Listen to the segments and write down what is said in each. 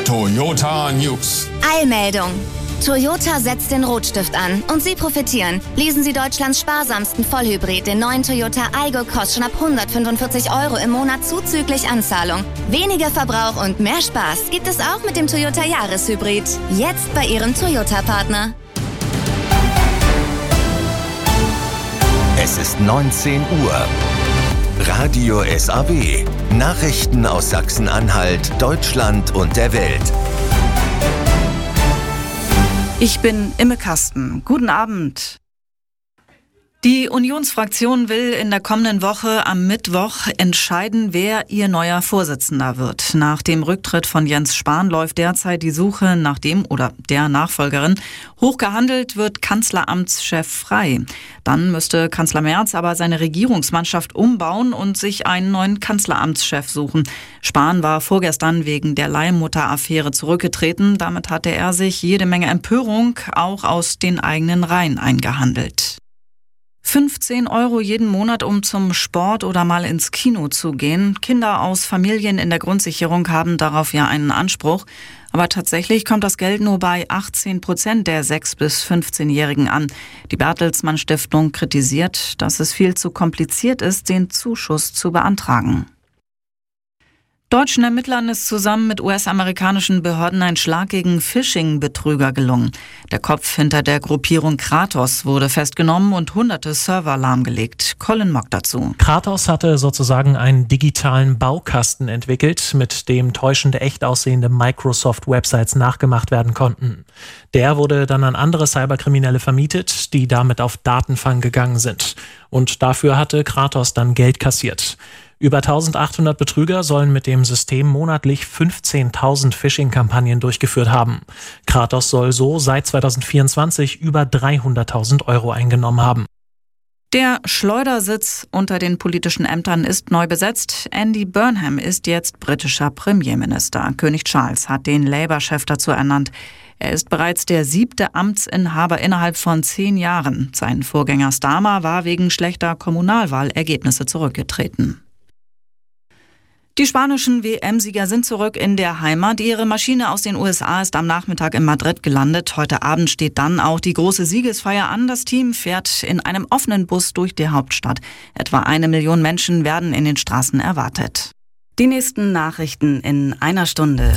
Toyota News. Eilmeldung. Toyota setzt den Rotstift an und Sie profitieren. Leasen Sie Deutschlands sparsamsten Vollhybrid, den neuen Toyota Aygo Cross schon ab 145 € im Monat zuzüglich Anzahlung. Weniger Verbrauch und mehr Spaß gibt es auch mit dem Toyota Jahreshybrid. Jetzt bei Ihrem Toyota-Partner. Es ist 19 Uhr. Radio SAW. Nachrichten aus Sachsen-Anhalt, Deutschland und der Welt. Ich bin Imme Kasten. Guten Abend. Die Unionsfraktion will in der kommenden Woche am Mittwoch entscheiden, wer ihr neuer Vorsitzender wird. Nach dem Rücktritt von Jens Spahn läuft derzeit die Suche nach dem oder der Nachfolgerin. Hochgehandelt wird Kanzleramtschef Frey. Dann müsste Kanzler Merz aber seine Regierungsmannschaft umbauen und sich einen neuen Kanzleramtschef suchen. Spahn war vorgestern wegen der Leihmutter-Affäre zurückgetreten. Damit hatte er sich jede Menge Empörung auch aus den eigenen Reihen eingehandelt. 15 € jeden Monat, um zum Sport oder mal ins Kino zu gehen. Kinder aus Familien in der Grundsicherung haben darauf ja einen Anspruch. Aber tatsächlich kommt das Geld nur bei 18% der 6- bis 15-Jährigen an. Die Bertelsmann Stiftung kritisiert, dass es viel zu kompliziert ist, den Zuschuss zu beantragen. Deutschen Ermittlern ist zusammen mit US-amerikanischen Behörden ein Schlag gegen Phishing-Betrüger gelungen. Der Kopf hinter der Gruppierung Kratos wurde festgenommen und hunderte Server lahmgelegt. Colin Mock dazu. Kratos hatte sozusagen einen digitalen Baukasten entwickelt, mit dem täuschende, echt aussehende Microsoft-Websites nachgemacht werden konnten. Der wurde dann an andere Cyberkriminelle vermietet, die damit auf Datenfang gegangen sind. Und dafür hatte Kratos dann Geld kassiert. Über 1800 Betrüger sollen mit dem System monatlich 15.000 Phishing-Kampagnen durchgeführt haben. Kratos soll so seit 2024 über 300.000 € eingenommen haben. Der Schleudersitz unter den politischen Ämtern ist neu besetzt. Andy Burnham ist jetzt britischer Premierminister. König Charles hat den Labour-Chef dazu ernannt. Er ist bereits der 7. Amtsinhaber innerhalb von 10 Jahren. Sein Vorgänger Starmer war wegen schlechter Kommunalwahlergebnisse zurückgetreten. Die spanischen WM-Sieger sind zurück in der Heimat. Ihre Maschine aus den USA ist am Nachmittag in Madrid gelandet. Heute Abend steht dann auch die große Siegesfeier an. Das Team fährt in einem offenen Bus durch die Hauptstadt. Etwa 1 Million Menschen werden in den Straßen erwartet. Die nächsten Nachrichten in einer Stunde.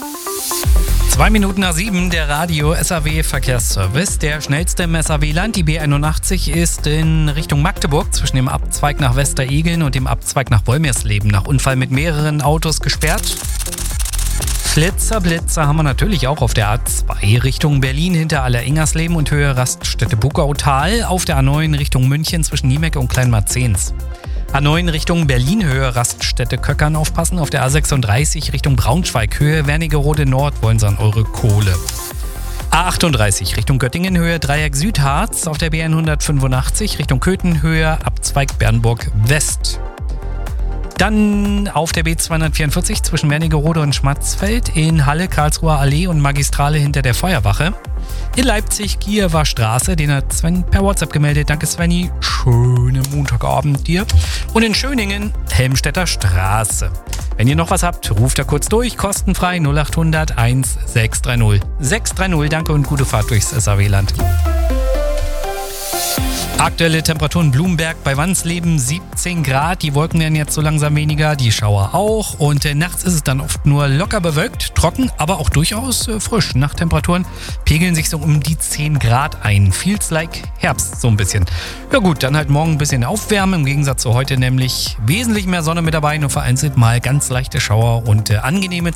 7:02, der Radio SAW Verkehrsservice. Der schnellste im SAW-Land, die B81, ist in Richtung Magdeburg zwischen dem Abzweig nach Westeregeln und dem Abzweig nach Wolmersleben nach Unfall mit mehreren Autos gesperrt. Blitzer haben wir natürlich auch auf der A2 Richtung Berlin hinter Aller-Ingersleben und Höhe Raststätte Buckautal. Auf der A9 Richtung München zwischen Niemecke und Kleinmarzens. A9 Richtung Berlin, Höhe Raststätte Köckern aufpassen. Auf der A36 Richtung Braunschweig, Höhe Wernigerode Nord, wollen sie an eure Kohle. A38 Richtung Göttingen, Höhe Dreieck Südharz. Auf der BN185 Richtung Köthen, Höhe Abzweig Bernburg West. Dann auf der B244 zwischen Wernigerode und Schmatzfeld, in Halle, Karlsruher Allee und Magistrale hinter der Feuerwache. In Leipzig, Kiewer Straße, den hat Sven per WhatsApp gemeldet. Danke Svenny, schönen Montagabend dir. Und in Schöningen, Helmstedter Straße. Wenn ihr noch was habt, ruft da kurz durch, kostenfrei 0800 1630. 630, danke und gute Fahrt durchs SAW-Land. Aktuelle Temperaturen Blumenberg bei Wansleben 17 Grad. Die Wolken werden jetzt so langsam weniger, die Schauer auch. Und nachts ist es dann oft nur locker bewölkt, trocken, aber auch durchaus frisch. Nachttemperaturen pegeln sich so um die 10 Grad ein. Feels like Herbst so ein bisschen. Ja gut, dann halt morgen ein bisschen aufwärmen. Im Gegensatz zu heute nämlich wesentlich mehr Sonne mit dabei. Nur vereinzelt mal ganz leichte Schauer und angenehme